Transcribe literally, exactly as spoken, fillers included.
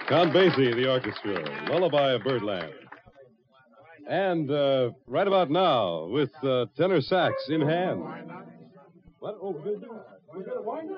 Count Basie, the orchestra, Lullaby of Birdland. And uh, right about now, with uh, tenor sax in hand. What? Oh,